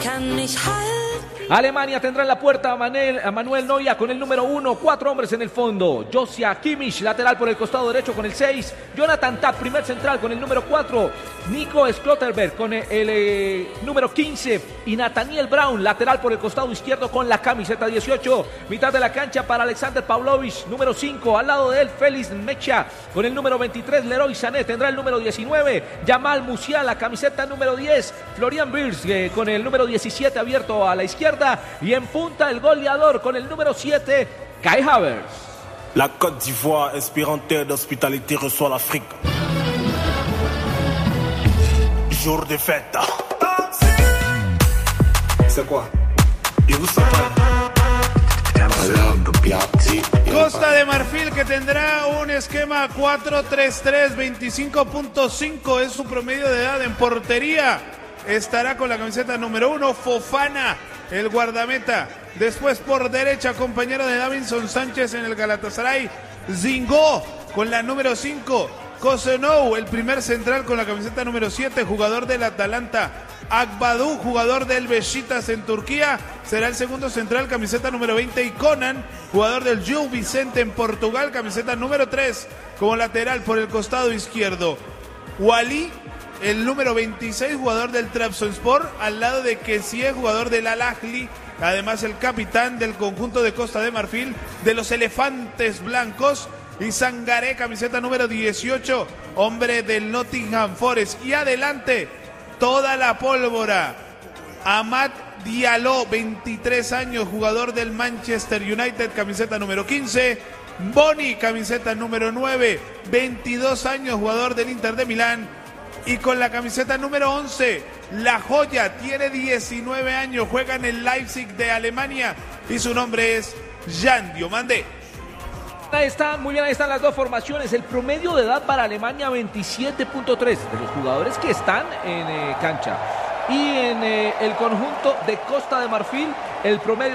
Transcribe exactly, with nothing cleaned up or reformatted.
Alemania tendrá en la puerta a Manuel, a Manuel Neuer con el número uno, cuatro hombres en el fondo. Josia Kimmich, lateral por el costado derecho con el seis. Jonathan Tah, primer central con el número cuatro. Nico Schlotterberg con el, el, el número quince. Y Nathaniel Brown, lateral por el costado izquierdo con la camiseta dieciocho. Mitad de la cancha para Alexander Pavlovich, número cinco. Al lado de él, Félix Mecha con el número veintitrés. Leroy Sané tendrá el número diecinueve. Jamal Musiala, camiseta número diez. Florian Wirtz eh, con el número diecisiete abierto a la izquierda. Y en punta el goleador con el número siete, Kai Havertz. La Côte d'Ivoire, inspirante d'hospitalité, reçoit l'Afrique. Jour de fête. C'est quoi? ¿Y vous Costa de Marfil, que tendrá un esquema cuatro tres tres, veinticinco punto cinco es su promedio de edad en portería. Estará con la camiseta número uno, Fofana, el guardameta. Después por derecha, compañero de Davinson Sánchez en el Galatasaray, Zingo con la número cinco. Kosenou, el primer central con la camiseta número siete, jugador del Atalanta. Akbadou, jugador del Beşiktaş en Turquía, será el segundo central, camiseta número veinte. Y Conan, jugador del Gil Vicente en Portugal, camiseta número tres, como lateral por el costado izquierdo. Wally, el número veintiséis, jugador del Trabzonspor, al lado de Kessie, jugador del Al Ahly, además el capitán del conjunto de Costa de Marfil, de los Elefantes Blancos. Y Sangaré, camiseta número dieciocho, hombre del Nottingham Forest. Y adelante, toda la pólvora. Amad Diallo, veintitrés años, jugador del Manchester United, camiseta número quince. Boni, camiseta número nueve, veintidós años, jugador del Inter de Milán. Y con la camiseta número once, La Joya, tiene diecinueve años, juega en el Leipzig de Alemania y su nombre es Jan Diomande. Ahí están, muy bien, ahí están las dos formaciones. El promedio de edad para Alemania, veintisiete punto tres, de los jugadores que están en eh, cancha. Y en eh, el conjunto de Costa de Marfil, el promedio